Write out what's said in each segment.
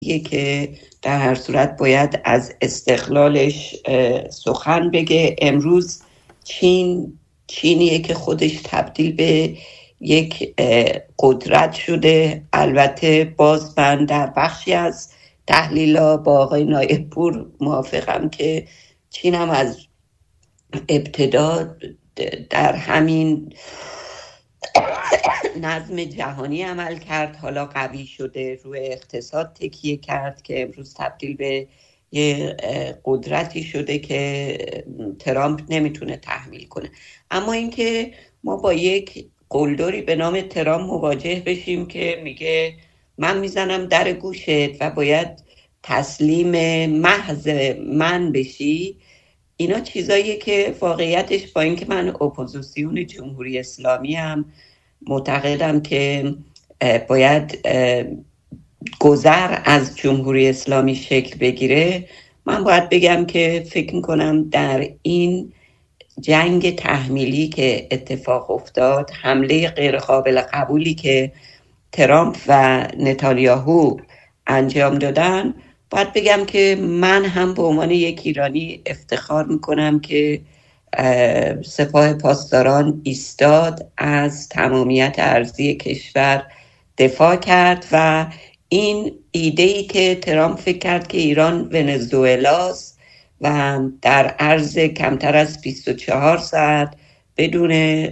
که در هر صورت باید از استقلالش سخن بگه. امروز چینیه که خودش تبدیل به یک قدرت شده. البته باز من در بخشی از تحلیل‌ها با آقای نایب پور موافقم که چین هم از ابتدا در همین نظم جهانی عمل کرد، حالا قوی شده، روی اقتصاد تکیه کرد که امروز تبدیل به یه قدرتی شده که ترامپ نمیتونه تحمیل کنه. اما اینکه ما با یک قلدری به نام ترامپ مواجه بشیم که میگه من میزنم در گوشت و باید تسلیم محض من بشی، اینا چیزاییه که واقعیتش با اینکه من اپوزیسیون جمهوری اسلامی هم معتقدم که باید گذر از جمهوری اسلامی شکل بگیره، من باید بگم که فکر میکنم در این جنگ تحمیلی که اتفاق افتاد، حمله غیر قابل قبولی که ترامپ و نتانیاهو انجام دادن، باید بگم که من هم به عنوان یک ایرانی افتخار میکنم که سپاه پاسداران ایستاد، از تمامیت ارضی کشور دفاع کرد و این ایده‌ای که ترامپ فکر کرد که ایران ونزوئلاست و در عرض کمتر از 24 ساعت بدون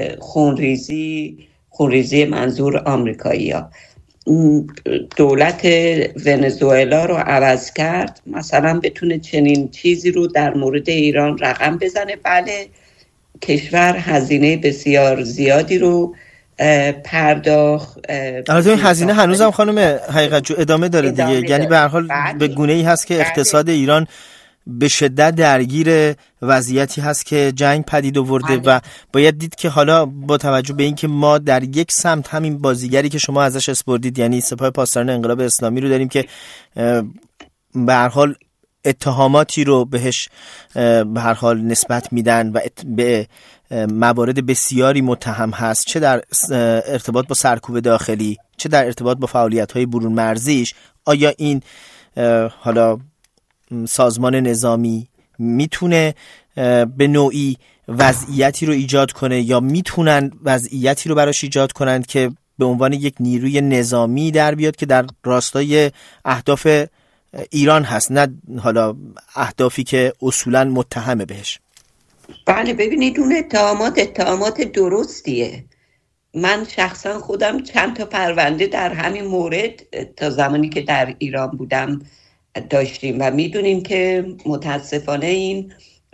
خونریزی منظور آمریکایی‌ها دولت ونزوئلا رو عوض کرد، مثلا بتونه چنین چیزی رو در مورد ایران رقم بزنه. بله، کشور هزینه بسیار زیادی رو پرداخت. البته این هزینه هنوزم خانم حقیقت جو ادامه داره دیگه، یعنی به هر حال به گونه‌ای هست که اقتصاد ایران به شدت درگیر وضعیتی هست که جنگ پدید آورده و باید دید که حالا با توجه به اینکه ما در یک سمت همین بازیگری که شما ازش اسپردید، یعنی سپاه پاسداران انقلاب اسلامی رو داریم که به هر حال اتهاماتی رو بهش به هر حال نسبت میدن و به موارد بسیاری متهم هست، چه در ارتباط با سرکوب داخلی چه در ارتباط با فعالیت‌های برون مرزیش. آیا این حالا سازمان نظامی میتونه به نوعی وضعیتی رو ایجاد کنه یا میتونن وضعیتی رو براش ایجاد کنند که به عنوان یک نیروی نظامی در بیاد که در راستای اهداف ایران هست، نه حالا اهدافی که اصولا متهمه بهش؟ بله، ببینید اون اتهامات درستیه. من شخصا خودم چند تا پرونده در همین مورد تا زمانی که در ایران بودم داشتیم و میدونیم که متاسفانه این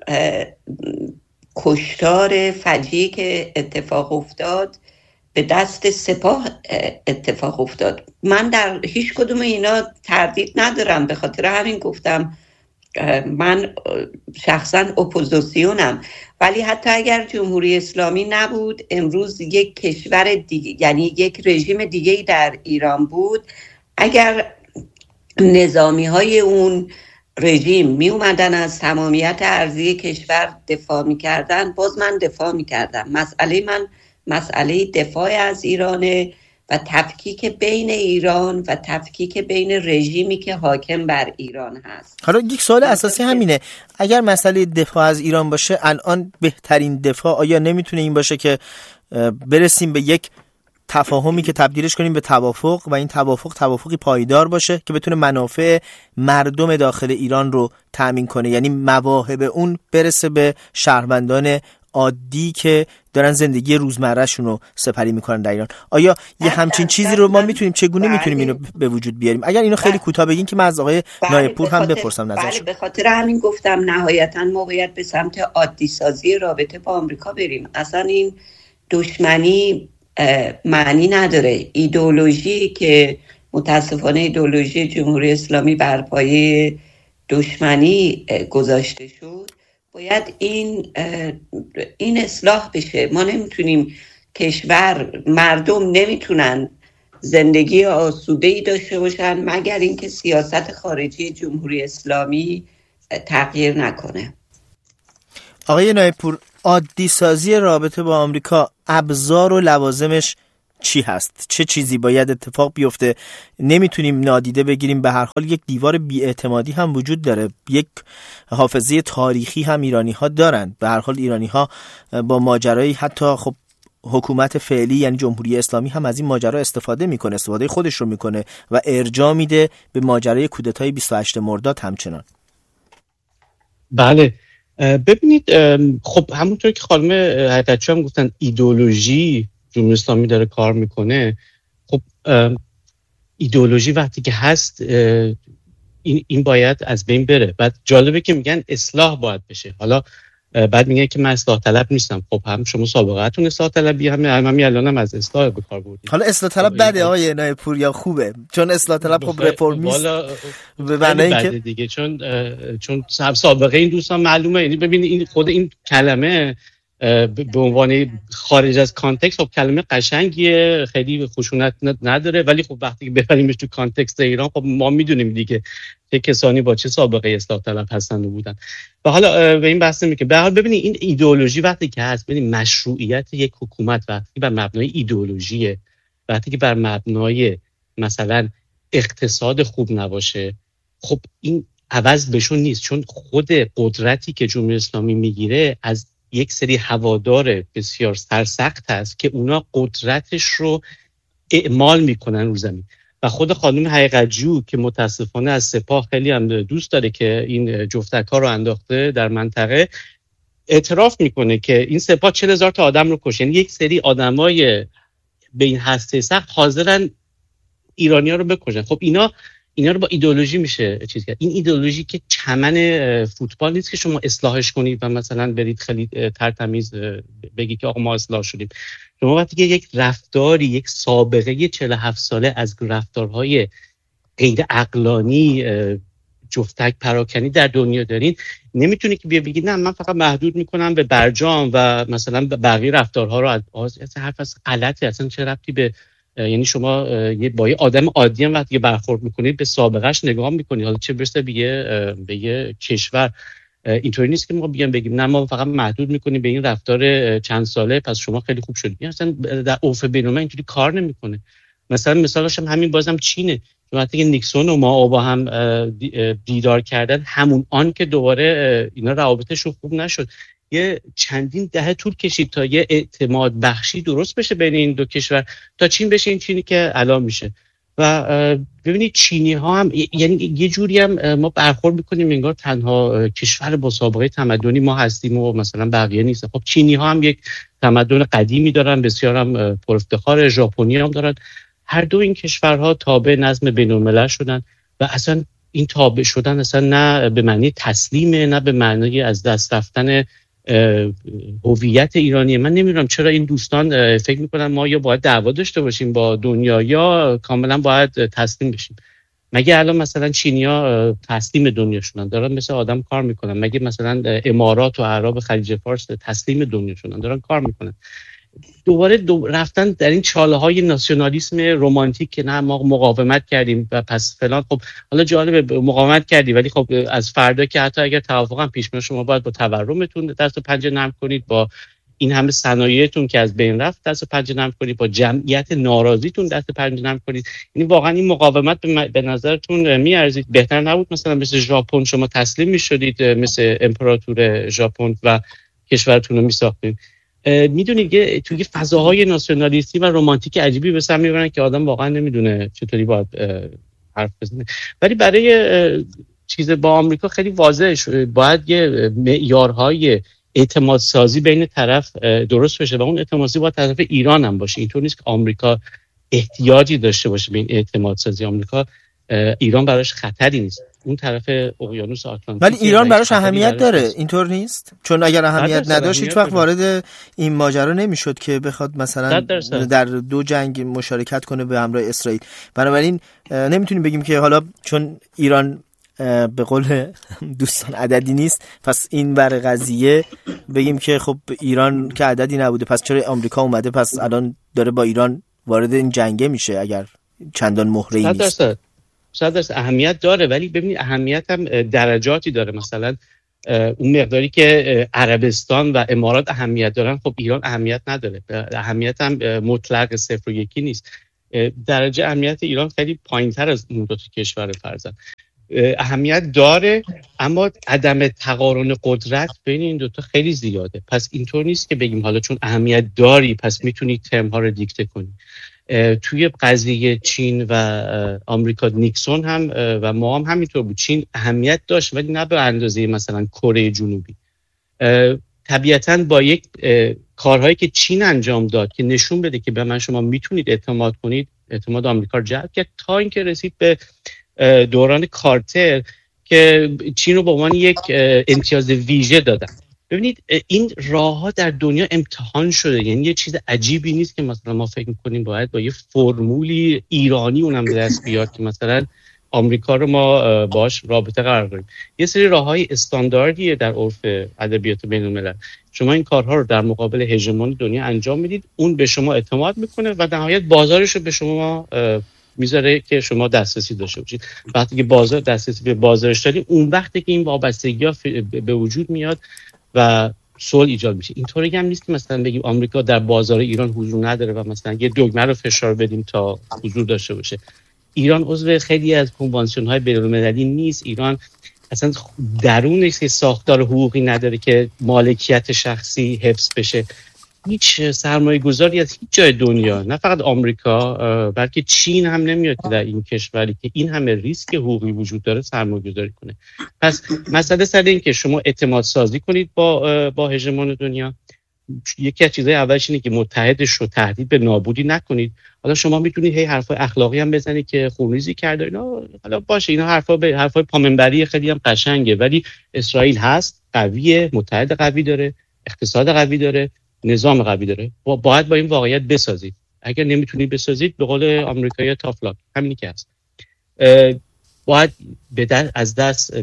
کشتار فجیعی که اتفاق افتاد به دست سپاه اتفاق افتاد. من در هیچ کدوم اینا تردید ندارم، به خاطر همین گفتم من شخصا اپوزیسیونم، ولی حتی اگر جمهوری اسلامی نبود، امروز یک کشور دیگه، یعنی یک رژیم دیگه در ایران بود، اگر نظامی های اون رژیم می اومدن از تمامیت ارضی کشور دفاع می کردن، باز من دفاع می کردم. مسئله دفاع از ایرانه و تفکیک بین ایران و تفکیک بین رژیمی که حاکم بر ایران هست. حالا یک سوال اساسی همینه، اگر مسئله دفاع از ایران باشه، الان بهترین دفاع آیا نمیتونه این باشه که برسیم به یک تفاهمی که تبدیلش کنیم به توافق و این توافقی پایدار باشه که بتونه منافع مردم داخل ایران رو تأمین کنه، یعنی مواهب اون برسه به شهروندان عادی که دارن زندگی روزمرهشون رو سپری میکنن در ایران؟ آیا یه همچین چیزی رو ما میتونیم، چگونه میتونیم اینو به وجود بیاریم؟ اگر اینو خیلی کوتاه بگین که من از آقای نایب پور هم بپرسم نظرشو. به خاطر همین گفتم نهایتا ما باید به سمت عادی سازی رابطه با آمریکا بریم. اصلا این دشمنی معنی نداره. ایدئولوژی که متاسفانه ایدئولوژی جمهوری اسلامی بر پایه دشمنی گذاشته شد، باید این اصلاح بشه. ما نمیتونیم مردم نمیتونن زندگی آسوده‌ای داشته باشن مگر اینکه سیاست خارجی جمهوری اسلامی تغییر نکنه. آقای نایب پور، عادی سازی رابطه با آمریکا ابزار و لوازمش چی هست؟ چه چیزی باید اتفاق بیفته؟ نمیتونیم نادیده بگیریم. به هر حال یک دیوار بی‌اعتمادی هم وجود داره، یک حافظه تاریخی هم ایرانی ها دارن. به هر حال ایرانی ها با ماجرای حتی خب حکومت فعلی یعنی جمهوری اسلامی هم از این ماجرا استفاده میکنه، استفاده خودش رو میکنه و ارجاع میده به ماجرای کودتای 28 مرداد همچنان. بله ببینید، خب همونطور که خانم حقیقتچی هم گفتن ایدئولوژی جمهوری اسلامی داره کار میکنه. خب ایدئولوژی وقتی که هست این باید از بین بره. بعد جالبه که میگن اصلاح باید بشه. حالا بعد میگن که من اصلاح طلب نیستم. خب هم شما سابقه‌تون اصلاح طلبی، همین الانم از اصلاح به کار بردید. حالا اصلاح طلب بده آقای عنایت پور یا خوبه؟ چون اصلاح طلب خب رفرمیست به معنی که دیگه چون سابقه این دوستان معلومه. یعنی ببینید این خود این کلمه به عنوان خارج از کانتکست خب کلمه قشنگیه، خیلی خشونت نداره، ولی خب وقتی که ببریمش تو کانتکست ایران خب ما میدونیم دیگه چه کسانی با چه سابقه اصلاح طلب هستن و بودن. و حالا به این بحث نمی‌کنم. به هر حال ببینید این ایدئولوژی وقتی که هست، ببینید مشروعیت یک حکومت وقتی بر مبنای ایدئولوژیه، وقتی که بر مبنای مثلا اقتصاد خوب نباشه، خب این عوض بهشون نیست. چون خود قدرتی که جمهوری اسلامی میگیره از یک سری هوادار بسیار سرسخت هست که اونا قدرتش رو اعمال میکنن رو زمین. و خود خانم حقیقت‌جو که متاسفانه از سپاه خیلی هم دوست داره که این جفتک‌ها رو انداخته در منطقه، اعتراف میکنه که این سپاه 40,000 تا آدم رو کشت. یعنی یک سری آدمای به این هسته سخت حاضرن ایرانی‌ها رو بکشن. خب اینا رو با ایدئولوژی میشه چیز کرد. این ایدئولوژی که چمن فوتبال نیست که شما اصلاحش کنید و مثلا برید خیلی ترتمیز بگی که آقا ما اصلاح شدیم. شما وقتی که یک رفتاری، یک سابقه 47 ساله از رفتارهای غیر عقلانی جفتک پراکنی در دنیا دارین، نمیتونی که بگید نه من فقط محدود میکنم به برجام و مثلا بقیه رفتارها رو از حرف از غلطی. اصلا چه ربطی به، یعنی شما با یه آدم عادی هم وقتی برخورد میکنید به سابقهش نگاه میکنید، حالا چه برسه به یه کشور. اینطوری نیست که ما بگیم نه ما فقط محدود میکنیم به این رفتار چند ساله پس شما خیلی خوب شدید. این اصلا در عرف بین‌المللی اینطوری کار نمیکنه. مثلا مثالش هم همین بازم چینه. وقتی که نیکسون و ما با هم دیدار کردن، همون آن که دوباره اینا روابطشون خوب نشد، یه چندین دهه طول کشید تا یه اعتماد بخشی درست بشه بین این دو کشور، تا چین بشه این چینی که الان میشه. و ببینید چینی ها هم یعنی یه جوری هم ما برخورد میکنیم انگار تنها کشور با سابقه تمدنی ما هستیم و مثلا بقیه نیست. خب چینی ها هم یک تمدن قدیمی دارن، بسیار هم پر افتخار. ژاپنی هم دارن. هر دو این کشورها تابع نظم بین‌الملل شدن و اصلا این تابع شدن اصلا نه به معنی تسلیمه، نه به معنی از دست رفتن هویت ایرانیه. من نمیدونم چرا این دوستان فکر میکنن ما یا باید دعوا داشته باشیم با دنیا یا کاملا باید تسلیم بشیم. مگه الان مثلا چینی‌ها تسلیم دنیا شدن دارن مثل آدم کار میکنن؟ مگه مثلا امارات و عرب خلیج فارس تسلیم دنیا شدن دارن کار میکنن؟ دوباره رفتن در این چاله‌های ناسیونالیسم رمانتیک که نه ما مقاومت کردیم و پس فلان. خب حالا جالبه مقاومت کردی ولی خب از فردا که حتی اگر توافق هم پیش بیاد شما باید با تورمتون دست و پنجه نرم کنید، با این همه صنایعتون که از بین رفت دست و پنجه نرم کنید، با جمعیت ناراضیتون دست و پنجه نرم کنید. یعنی واقعا این مقاومت به نظرتون میارزید؟ بهتر نبود مثلا مثل ژاپن شما تسلیم میشدید، مثل امپراتور ژاپن و کشورتون رو میساختید؟ میدونید توی فضاهای ناسیونالیستی و رمانتیک عجیبی به سر میبرن که آدم واقعا نمیدونه چطوری باید حرف بزنه. ولی برای چیز با آمریکا خیلی واضحه، باید یه معیارهای اعتماد سازی بین طرف درست بشه و اون اعتماد سازی باید طرف ایران هم باشه. اینطور نیست که آمریکا احتیاجی داشته باشه به این اعتماد سازی. آمریکا ایران براش خطری نیست، اون طرف اقیانوس آتلانتیک، ولی ایران براش اهمیت داره. اینطور نیست؟ چون اگر اهمیت نداشت هیچ وقت وارد این ماجرا نمیشد که بخواد مثلا در دو جنگ مشارکت کنه به همراه اسرائیل. بنابراین نمیتونیم بگیم که حالا چون ایران به قول دوستان عددی نیست پس این بر قضیه بگیم که خب ایران که عددی نبوده پس چرا آمریکا اومده پس الان داره با ایران وارد این جنگه میشه اگر چندان مهره‌ای نیست. 100% اهمیت داره، ولی ببینید اهمیت هم درجاتی داره. مثلا اون مقداری که عربستان و امارات اهمیت دارن، خب ایران اهمیت نداره. اهمیت هم مطلق 0 و 1 نیست. درجه اهمیت ایران خیلی پایین‌تر از این دو تا کشور فرضاً اهمیت داره، اما عدم تقارن قدرت بین این دوتا خیلی زیاده. پس اینطور نیست که بگیم حالا چون اهمیت داری پس میتونی ترم‌ها رو دیکته کنی. توی قضیه چین و آمریکا نیکسون هم و ما هم همینطور بود. چین اهمیت داشت ولی نه به اندازه مثلا کره جنوبی. طبیعتاً با یک کارهایی که چین انجام داد که نشون بده که به من شما میتونید اعتماد کنید، اعتماد آمریکا رو جلب کرد تا اینکه رسید به دوران کارتر که چین رو به عنوان یک امتیاز ویژه دادن. ببینید این راه‌ها در دنیا امتحان شده، یعنی یه چیز عجیبی نیست که مثلا ما فکر می‌کنیم باید با یه فرمولی ایرانی اونم به دست بیاد که مثلا آمریکا رو ما باش رابطه قرار داریم. یه سری راه‌های استانداردیه در عرف ادبیات بین‌الملل. شما این کارها رو در مقابل هژمون دنیا انجام میدید، اون به شما اعتماد میکنه و در نهایت بازارش رو به شما میذاره که شما دسترسی داشته باشید. وقتی که بازار دسترسی به بازارش دارید، اون وقتی که این وابستگی‌ها به وجود میاد و صلح ایجاد میشه. اینطوری هم نیست که مثلا بگیم آمریکا در بازار ایران حضور نداره و مثلا یه دگمه رو فشار بدیم تا حضور داشته باشه. ایران عضو خیلی از کنوانسیون‌های بین‌المللی نیست. ایران اصلا درونش ساختار حقوقی نداره که مالکیت شخصی حفظ بشه. هیچ سرمایه گذاری از هیچ جای دنیا، نه فقط آمریکا بلکه چین هم نمیاد در این کشوری که این همه ریسک حقوقی وجود داره سرمایه گذاری کنه. پس مسئله سر این که شما اعتماد سازی کنید با هژمون دنیا. یکی از چیزهای اولش اینه که متحدش رو تهدید به نابودی نکنید. حالا شما میتونید هی حرفای اخلاقی هم بزنید که خونریزی کرده اینا، حالا باشه، اینا حرفای پامنبری خیلی هم قشنگه، ولی اسرائیل هست، قویه، متحد قوی داره، اقتصاد قوی داره، نظام قوی داره. باید با این واقعیت بسازید. اگر نمیتونید بسازید، به قول آمریکایی تافلاک، همینی که هست، باید از دست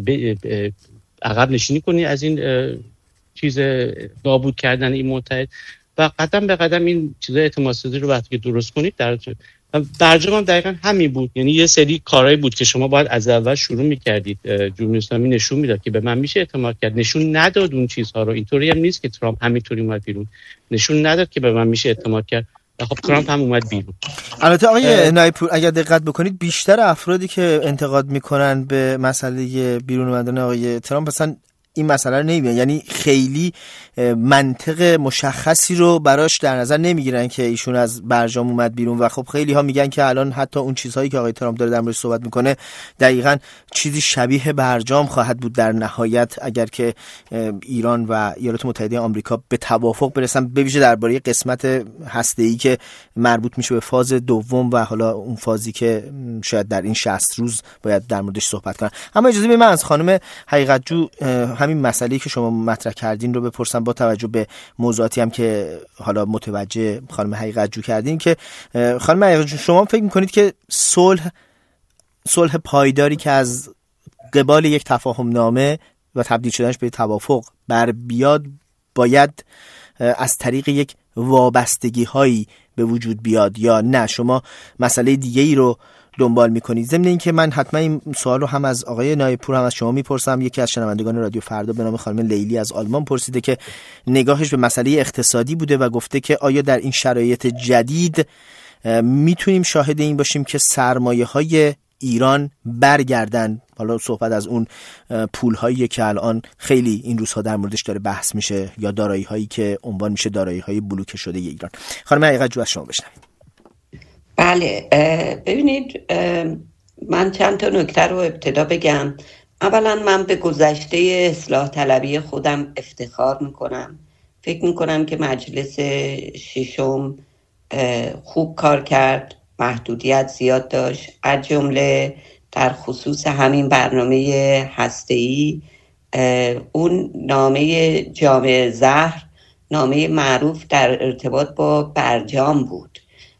عقب نشینی کنید از این چیز نابود کردن این متحد و قدم به قدم این چیزای اعتماد سازی رو وقتی که درست کنید برجام هم دقیقاً همین بود. یعنی یه سری کارهایی بود که شما باید از اول شروع می‌کردید. جمهوری اسلامی نشون میداد که به من میشه اعتماد کرد، نشون نداد اون چیزها رو. اینطوری هم نیست که ترامپ همینطوری اومد بیرون، نشون نداد که به من میشه اعتماد کرد. خب ترامپ هم اومد بیرون. البته آقای نایپور اگر دقت بکنید بیشتر افرادی که انتقاد میکنن به مسئله بیرون اومدن آقای ترامپ مثلا این مسئله رو نمیبینن، یعنی خیلی منطق مشخصی رو براش در نظر نمیگیرن که ایشون از برجام اومد بیرون و خب خیلی ها میگن که الان حتی اون چیزهایی که آقای ترامپ داره در موردش صحبت میکنه دقیقاً چیزی شبیه برجام خواهد بود در نهایت اگر که ایران و ایالات متحده آمریکا به توافق برسن، به ویژه درباره قسمت هسته‌ای که مربوط میشه به فاز دوم و حالا اون فازی که شاید در این 60 روز باید در موردش صحبت کنن. اما اجازه بدید من از خانم حقیقت‌جو همین مسئله‌ای که شما مطرح کردین رو بپرسم با توجه به موضوعاتی هم که حالا متوجه خانم حقیقت‌جو کردین که خانم حقیقت‌جو شما فکر می‌کنید که صلح پایداری که از قبال یک تفاهم نامه و تبدیل شدنش به توافق بر بیاد باید از طریق یک وابستگی هایی به وجود بیاد یا نه شما مسئله دیگه ای رو دنبال میکنید؟ ضمن این که من حتما این سوال رو هم از آقای نایپور هم از شما میپرسم. یکی از شنوندگان رادیو فردا به نام خانم لیلی از آلمان پرسیده که نگاهش به مسئله اقتصادی بوده و گفته که آیا در این شرایط جدید میتونیم شاهد این باشیم که سرمایه های ایران برگردن؟ حالا صحبت از اون پول هایی که الان خیلی این روزها در موردش داره بحث میشه یا دارایی هایی که عنوان میشه دارایی های بلوکه شده ایران. خانم حقیقت‌جو از شما بشنویم. بله، ببینید من چند تا نکته رو ابتدا بگم. اولا من به گذشته اصلاح طلبی خودم افتخار میکنم. فکر میکنم که مجلس ششم خوب کار کرد، محدودیت زیاد داشت، از جمله در خصوص همین برنامه هسته‌ای. اون نامه جامع زهر نامه معروف در ارتباط با برجام بود،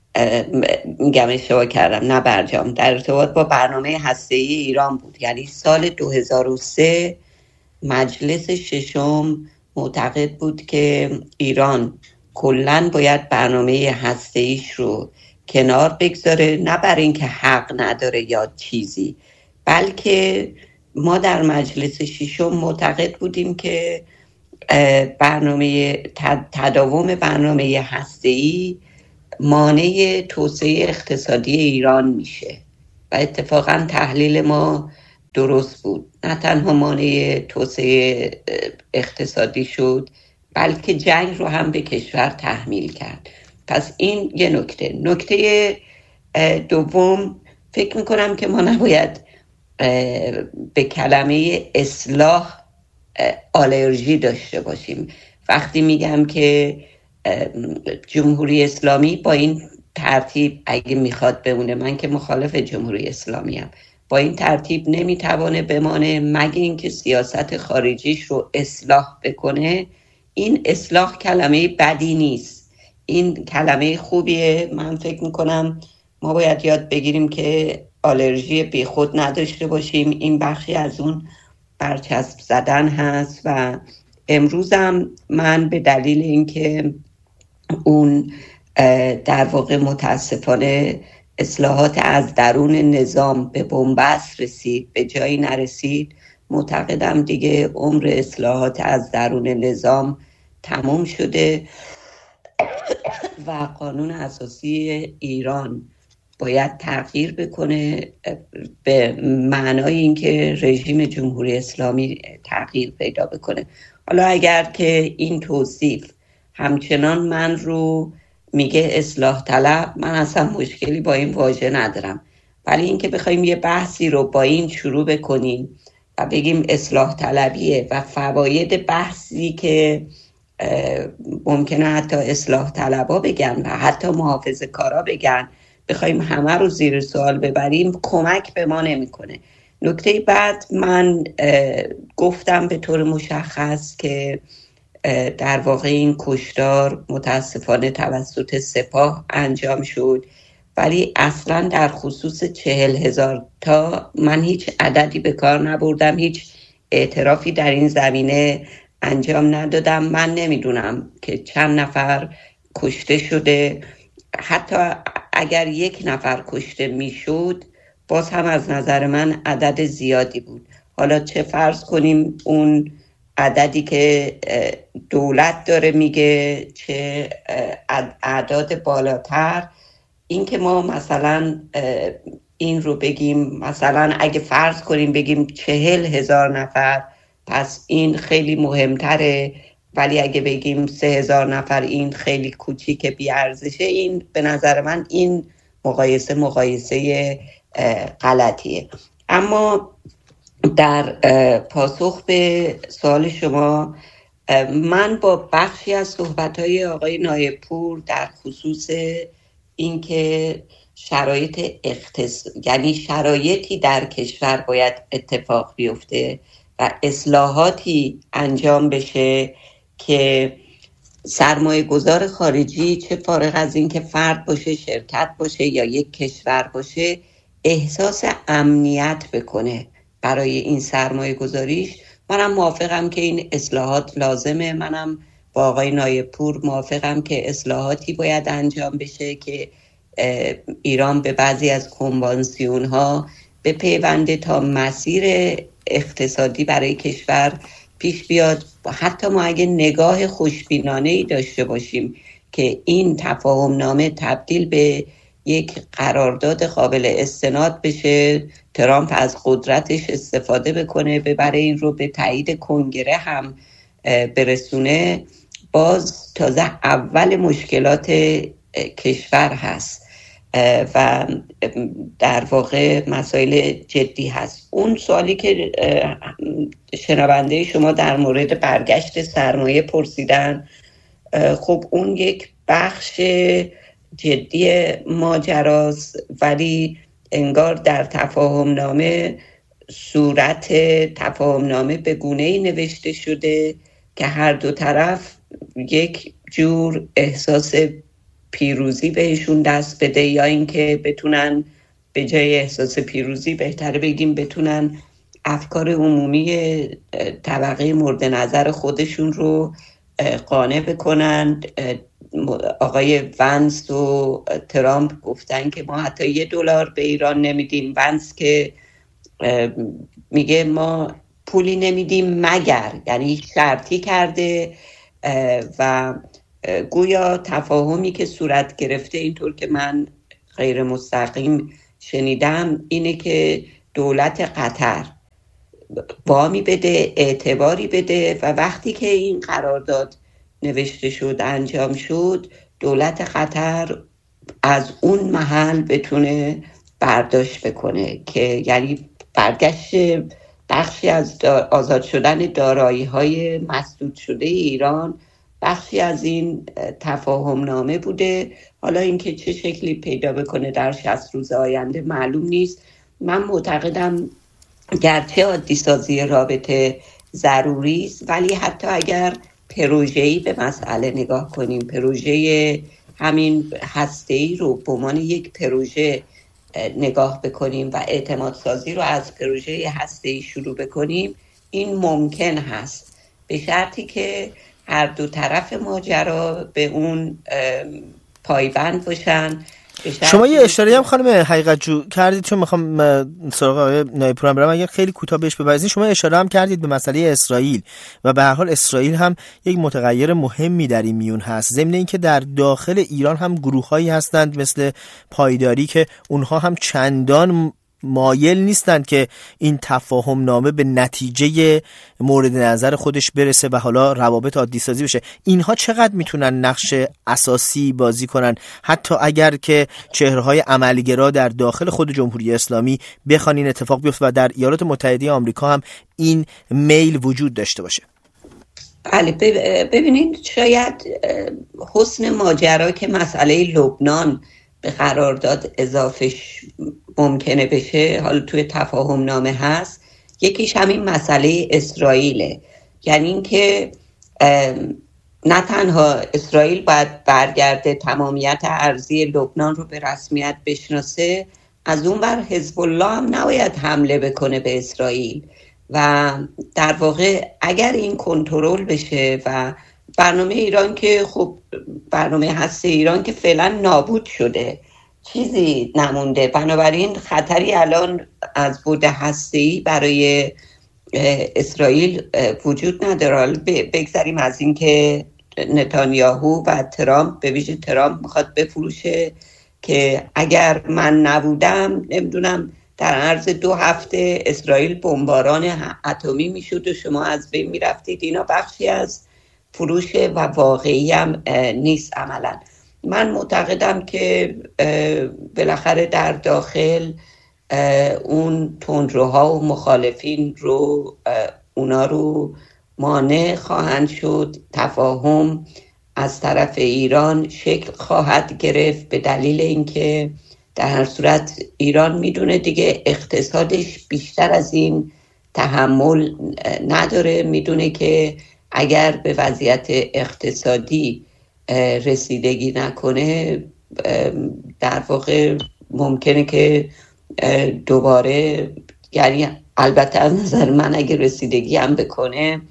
میگم اشتباه کردم، نه برجام، در ارتباط با برنامه هسته‌ای ایران بود. یعنی سال 2003 مجلس ششم معتقد بود که ایران کلاً باید برنامه هسته‌ایش رو کنار بگذاره، نه برای اینکه حق نداره یا چیزی، بلکه ما در مجلس ششم معتقد بودیم که برنامه تداوم برنامه هسته‌ای مانع توسعه اقتصادی ایران میشه و اتفاقا تحلیل ما درست بود. نه تنها مانع توسعه اقتصادی شد بلکه جنگ رو هم به کشور تحمیل کرد. پس این یه نکته دوم، فکر میکنم که ما نباید به کلمه اصلاح آلرژی داشته باشیم. وقتی میگم که جمهوری اسلامی با این ترتیب اگه میخواد بمونه، من که مخالف جمهوری اسلامی ام، با این ترتیب نمیتوانه بمانه مگه اینکه سیاست خارجیش رو اصلاح بکنه. این اصلاح کلمه بدی نیست، این کلمه خوبیه. من فکر میکنم ما باید یاد بگیریم که آلرژی بی خود نداشته باشیم. این بخشی از اون برچسب زدن هست و امروزم من به دلیل اینکه اون در واقع متاسفانه اصلاحات از درون نظام به بنبست رسید، به جایی نرسید، معتقدم دیگه عمر اصلاحات از درون نظام تمام شده و قانون اساسی ایران باید تغییر بکنه به معنای اینکه رژیم جمهوری اسلامی تغییر پیدا بکنه. حالا اگر که این توصیف همچنان من رو میگه اصلاح طلب، من اصلا مشکلی با این واژه ندارم، ولی اینکه بخوایم یه بحثی رو با این شروع بکنیم و بگیم اصلاح طلبیه و فواید بحثی که ممکنه حتی اصلاح طلبا بگن و حتی محافظه‌کارا بگن بخوایم همه رو زیر سوال ببریم، کمک به ما نمیکنه. نکته بعد، من گفتم به طور مشخص که در واقع این کشتار متاسفانه توسط سپاه انجام شد، ولی اصلا در خصوص 40,000 تا من هیچ عددی به کار نبردم، هیچ اعترافی در این زمینه انجام ندادم. من نمیدونم که چند نفر کشته شده. حتی اگر 1 نفر کشته میشد باز هم از نظر من عدد زیادی بود. حالا چه فرض کنیم اون عددی که دولت داره میگه، چه اعداد بالاتر، این که ما مثلا این رو بگیم، مثلا اگه فرض کنیم بگیم 40,000 نفر، پس این خیلی مهمتره، ولی اگه بگیم 3,000 نفر این خیلی کوچیک بیارزشه، این به نظر من این مقایسه غلطیه. اما در پاسخ به سوال شما، من با بخشی از صحبت‌های آقای نایب پور در خصوص اینکه یعنی شرایطی در کشور باید اتفاق بیفته و اصلاحاتی انجام بشه که سرمایه گذار خارجی، چه فارغ از این که فرد باشه، شرکت باشه یا یک کشور باشه، احساس امنیت بکنه برای این سرمایه گذاریش. منم موافقم که این اصلاحات لازمه. منم با آقای نایب پور موافقم که اصلاحاتی باید انجام بشه که ایران به بعضی از کنوانسیون ها بپیونده تا مسیر اقتصادی برای کشور پیش بیاد. حتی ما اگه نگاه خوشبینانه‌ای داشته باشیم که این تفاهم نامه تبدیل به یک قرارداد قابل استناد بشه، ترامپ از قدرتش استفاده بکنه، ببره این رو به تایید کنگره هم برسونه، باز تازه اول مشکلات کشور هست و در واقع مسائل جدی هست. اون سوالی که شنونده شما در مورد برگشت سرمایه پرسیدن، خب اون یک بخش جدی ماجراست، ولی انگار در تفاهم نامه، صورت تفاهم نامه به گونه‌ای نوشته شده که هر دو طرف یک جور احساس پیروزی بهشون دست بده، یا اینکه بتونن به جای احساس پیروزی بهتره بگیم بتونن افکار عمومی طبقه مورد نظر خودشون رو قانع بکنن. آقای ونس و ترامپ گفتن که ما حتی $1 به ایران نمیدیم. ونس که میگه ما پولی نمیدیم مگر، یعنی شرطی کرده و گویا تفاهمی که صورت گرفته اینطور که من غیر مستقیم شنیدم اینه که دولت قطر وامی بده، اعتباری بده و وقتی که این قرارداد نوشته شد انجام شد دولت قطر از اون محل بتونه برداشت بکنه که یعنی برگشت بخشی از آزاد شدن دارایی‌های مسدود شده ایران بخشی از این تفاهم نامه بوده. حالا اینکه چه شکلی پیدا بکنه در 60 روز آینده معلوم نیست. من معتقدم گرچه عادی سازی رابطه ضروری است ولی حتی اگر پروژه‌ای به مسئله نگاه کنیم، پروژه همین هسته‌ای رو به عنوان یک پروژه نگاه بکنیم و اعتماد سازی رو از پروژه هسته‌ای شروع بکنیم، این ممکن هست به شرطی که هر دو طرف ماجرا به اون پایبند باشن. شما یه اشاره هم خانم حقیقت جو کردید چون میخوام سراغ آقای نایب‌پور برم، اگر خیلی کوتاه بهش بپردازید. شما اشاره هم کردید به مسئله اسرائیل و به هر حال اسرائیل هم یک متغیر مهمی در این میون هست، ضمن اینکه در داخل ایران هم گروه‌هایی هستند مثل پایداری که اونها هم چندان مایل نیستند که این تفاهم نامه به نتیجه مورد نظر خودش برسه و حالا روابط عادی سازی بشه. اینها چقدر میتونن نقش اساسی بازی کنن حتی اگر که چهره‌های عملگرا در داخل خود جمهوری اسلامی بخوان این اتفاق بیفته و در ایالات متحده آمریکا هم این میل وجود داشته باشه؟ بله، ببینید شاید حسن ماجرا که مسئله لبنان به قرارداد اضافهش ممکنه بشه حالا توی تفاهم نامه هست، یکیش همین مسئله اسرائیله. یعنی این که نه تنها اسرائیل باید برگرده تمامیت ارضی لبنان رو به رسمیت بشناسه، از اون بر حزب الله هم نباید حمله بکنه به اسرائیل و در واقع اگر این کنترل بشه و برنامه ایران که خب برنامه هسته ایران که فعلا نابود شده، چیزی نمونده، بنابراین خطری الان از بود هسته‌ای برای اسرائیل وجود نداره. بگذاریم از این که نتانیاهو و ترامپ، به ویژه ترامپ میخواد بفروشه که اگر من نبودم نمیدونم در عرض 2 هفته اسرائیل بمباران اتمی میشد و شما از بین میرفتید. اینا بخشی از فروشه و واقعی هم نیست عملا. من معتقدم که بالاخره در داخل اون تندروها و مخالفین رو اونا رو مانع خواهند شد، تفاهم از طرف ایران شکل خواهد گرفت به دلیل اینکه در هر صورت ایران میدونه دیگه اقتصادش بیشتر از این تحمل نداره، میدونه که اگر به وضعیت اقتصادی رسیدگی نکنه در واقع ممکنه که دوباره، یعنی البته از نظر من اگر رسیدگی هم بکنه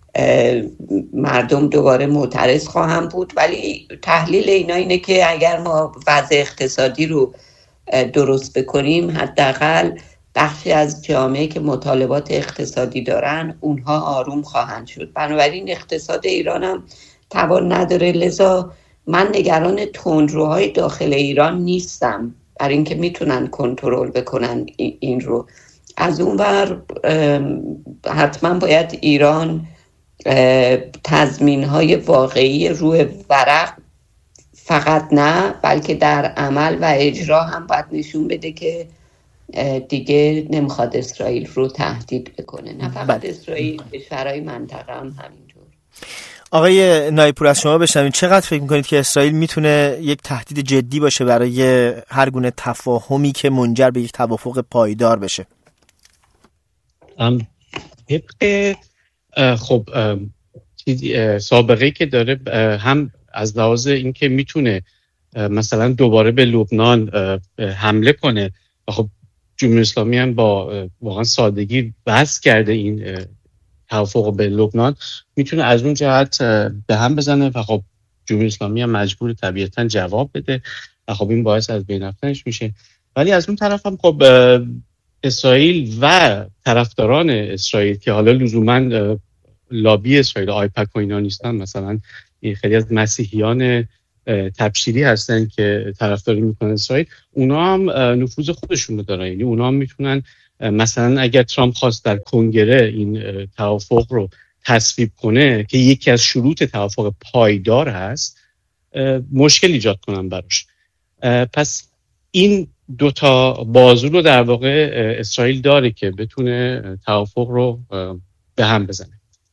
مردم دوباره معترض خواهم بود، ولی تحلیل اینا اینه که اگر ما وضع اقتصادی رو درست بکنیم حداقل بخشی از جامعه که مطالبات اقتصادی دارن اونها آروم خواهند شد. بنابراین اقتصاد ایران هم توان نداره، لذا من نگران تندروهای داخل ایران نیستم برای اینکه میتونن کنترل بکنن این رو. از اون ور حتما باید ایران تضمین‌های واقعی روی ورق فقط نه بلکه در عمل و اجرا هم باید نشون بده که دیگه نمیخواد اسرائیل رو تهدید بکنه، نه فقط اسرائیل، کشورهای منطقه هم همینجور. آقای نایب‌پور از شما بشنویم چقدر فکر میکنید که اسرائیل میتونه یک تهدید جدی باشه برای هر گونه تفاهمی که منجر به یک توافق پایدار بشه؟ خب سابقه که داره هم از لحاظ این که میتونه مثلا دوباره به لبنان حمله کنه و خب جمهوری اسلامی هم با واقعا سادگی بس کرده این توافق به لبنان، میتونه از اون جهت به هم بزنه و خب جمهوری اسلامی هم مجبور طبیعتاً جواب بده و خب این باعث از بین رفتنش میشه. ولی از اون طرف هم خب اسرائیل و طرفداران اسرائیل که حالا لزوما لابی اسرائیل آیپک و اینا نیستن، مثلا خیلی از مسیحیان تبشیری هستن که طرفداری میکنن اسرائیل، اونا هم نفوذ خودشون رو دارن. یعنی اونا هم میتونن مثلا اگر ترامپ خواست در کنگره این توافق رو تصویب کنه که یکی از شروط توافق پایدار هست، مشکل ایجاد کنن براش. پس این دوتا بازو رو در واقع اسرائیل داره که بتونه توافق رو به هم بزنه.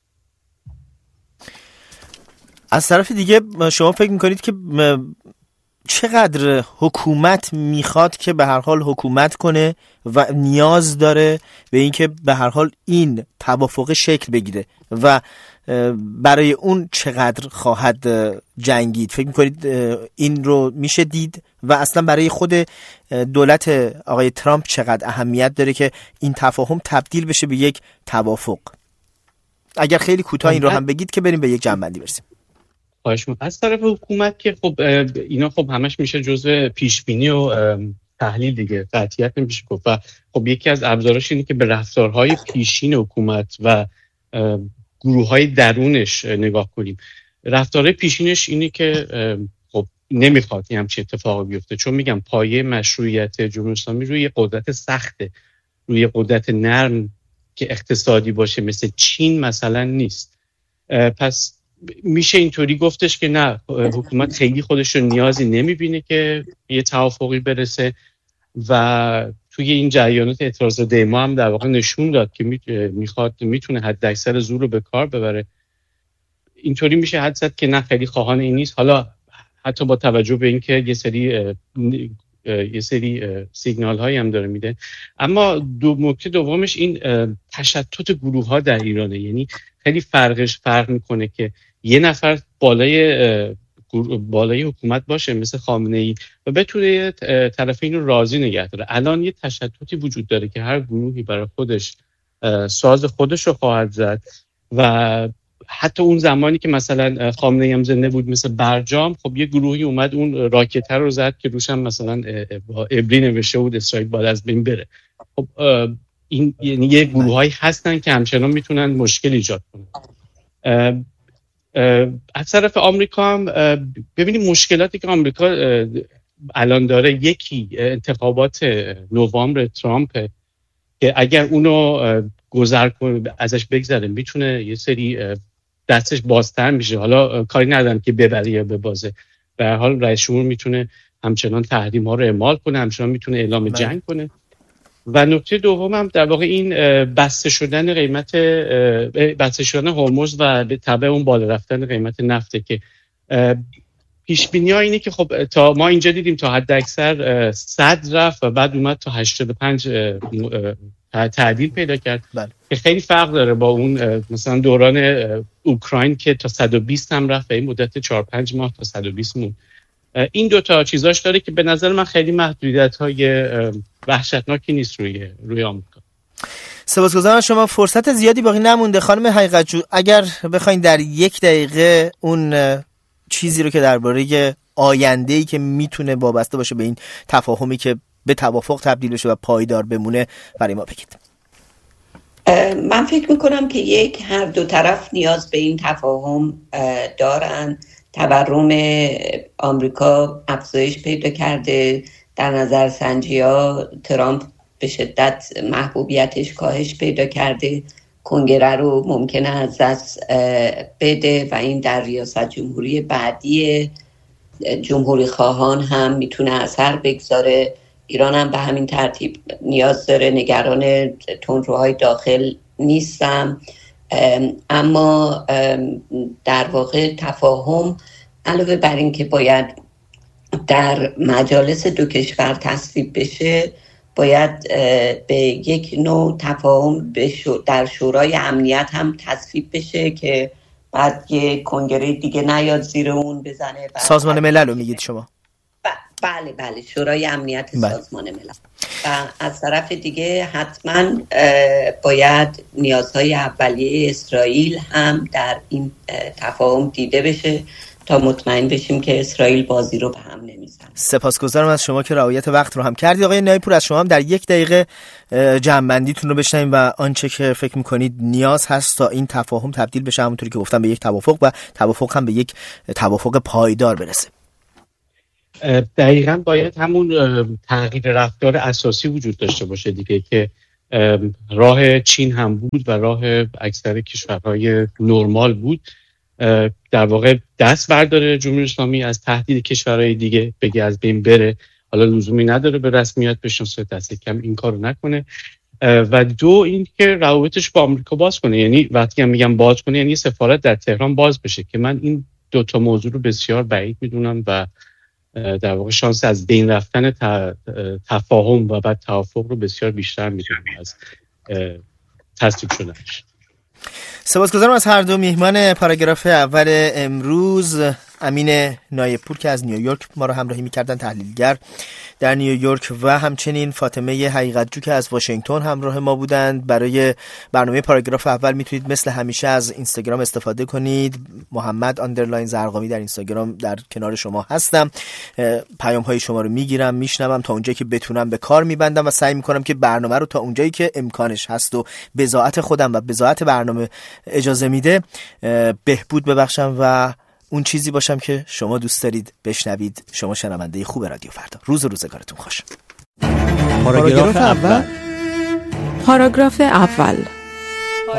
از طرف دیگه شما فکر میکنید که چقدر حکومت میخواد که به هر حال حکومت کنه و نیاز داره به اینکه به هر حال این توافق شکل بگیره و برای اون چقدر خواهد جنگید؟ فکر میکنید این رو میشه دید و اصلا برای خود دولت آقای ترامپ چقدر اهمیت داره که این تفاهم تبدیل بشه به یک توافق؟ اگر خیلی کوتاه این رو هم بگید که بریم به یک جمع‌بندی برسیم. از طرف حکومت که خب اینا خب همش میشه جزء پیشبینی و تحلیل دیگه، قطعیت نمیشه گفت. و خب یکی از ابزاراش اینه که به رفتارهای پیشین حکومت و گروه‌های درونش نگاه کنیم. رفتارهای پیشینش اینه که خب نمیخواد این همچین اتفاقی بیفته، چون میگم پایه مشروعیت جمهوری اسلامی روی قدرت سخته، روی قدرت نرم که اقتصادی باشه مثل چین مثلا نیست. پس میشه اینطوری گفتش که نه، حکومت خیلی خودش رو نیازی نمیبینه که یه توافقی برسه و توی این جریانات اعتراض دیما هم در واقع نشون داد که میتونه حد اکثر زور رو به کار ببره. اینطوری میشه حد زد که نه، خیلی خواهان این نیست. حالا حتی با توجه به اینکه یه سری سیگنال هایی هم داره میده. اما نکته دومش این تشتت گروه ها در ایرانه. یعنی خیلی فرق میکنه که یه نفر بالای حکومت باشه مثل خامنه‌ای و بتونه طرفین رو راضی نگه داره. الان یه تشتتی وجود داره که هر گروهی برای خودش ساز خودش رو خواهد زد و حتی اون زمانی که مثلا خامنه‌ای هم زنده بود مثل برجام، خب یه گروهی اومد اون راکت رو زد که روش هم مثلا ابری نوشته بود اسرائیل باید از بین بره. خب این یعنی یه گروهایی هستن که همچنان میتونن مشکل ایجاد کنن. از طرف آمریکا هم ببینیم مشکلاتی که آمریکا الان داره، یکی انتخابات نوامبر ترامپ که اگر اونو گذر کنه، ازش بگذره، میتونه یه سری دستش بازتر میشه. حالا کاری ندارم که ببره یا ببازه، به هر حال رئیس جمهور میتونه همچنان تحریم ها رو اعمال کنه، همچنان میتونه اعلام جنگ کنه. و نکته دوم هم در واقع این بسته شدن هرمز و به تبع اون بالا رفتن قیمت نفته که پیش بینی ها اینه که خب تا ما اینجا دیدیم تا حد اکثر 100 رفت و بعد اومد تا 85 تعدیل پیدا کرد که خیلی فرق داره با اون مثلا دوران اوکراین که تا 120 هم رفت و این مدت 4-5 ماه تا 120 مون. این دوتا چیزاش داره که به نظر من خیلی محدودیت‌های وحشتناکی نیست روی آمریکا. سپاسگزارم شما. فرصت زیادی باقی نمونده. خانم حقیقت‌جو، اگر بخواید در 1 دقیقه اون چیزی رو که درباره آینده‌ای که میتونه وابسته باشه به این تفاهمی که به توافق تبدیل بشه و پایدار بمونه برای ما بگید. من فکر میکنم که هر دو طرف نیاز به این تفاهم دارن. تورم آمریکا افزایش پیدا کرده، در نظر سنجی‌ها ترامپ به شدت محبوبیتش کاهش پیدا کرده، کنگره رو ممکنه از دست بده و این در ریاست جمهوری بعدی جمهوری خواهان هم میتونه اثر بگذاره. ایران هم به همین ترتیب نیاز داره. نگران تندروهای داخل نیستم، اما در واقع تفاهم علاوه بر این که باید در مجالس دو کشور تصویب بشه، باید به یک نوع تفاهم در شورای امنیت هم تصویب بشه که بعد یک کنگره دیگه نیاد زیر اون بزنه. سازمان ملل رو میگید شما؟ بله، شورای امنیت سازمان ملل. و از طرف دیگه حتما باید نیازهای اولیه اسرائیل هم در این تفاهم دیده بشه تا مطمئن بشیم که اسرائیل بازی رو به هم نمیزنه. سپاسگزارم از شما که رعایت وقت رو هم کردید. آقای نایپور، از شما هم در 1 دقیقه جمع‌بندیتون رو بشنویم و آنچه که فکر می‌کنید نیاز هست تا این تفاهم تبدیل بشه همونطوری که گفتم به یک توافق و توافق هم به یک توافق پایدار برسه. دقیقاً باید همون تغییر رفتار اساسی وجود داشته باشه دیگه که راه چین هم بود و راه اکثر کشورهای نرمال بود، در واقع دست برداره جمهوری اسلامی از تهدید کشورهای دیگه، بگه از بین بره، حالا لزومی نداره به رسمیت بشناسه، دست کم این کارو نکنه. و دو این که روابطش با آمریکا باز کنه، یعنی وقتی میگم باز کنه یعنی سفارت در تهران باز بشه که من این 2 تا موضوع رو بسیار بعید میدونم و در واقع شانس از بین رفتن تفاهم و بعد توافق رو بسیار بیشتر میدونم از تصدیق شدنش. سپاسگزارم از هر دو میهمان پاراگراف اول امروز. امین نایپور که از نیویورک ما رو همراهی می‌کردن، تحلیلگر در نیویورک، و همچنین فاطمه حقیقتجو که از واشنگتن همراه ما بودند. برای برنامه پاراگراف اول میتونید مثل همیشه از اینستاگرام استفاده کنید. محمد _زرقامی در اینستاگرام در کنار شما هستم. پیام‌های شما رو میگیرم، میشنوم، تا اونجایی که بتونم به کار میبندم و سعی میکنم که برنامه رو تا اونجایی که امکانش هست و بضاعت خودم و بضاعت برنامه اجازه میده بهبود ببخشم و اون چیزی باشم که شما دوست دارید بشنوید. شما شنونده خوب رادیو فردا. روز و روزگارتون خوش. پاراگراف اول.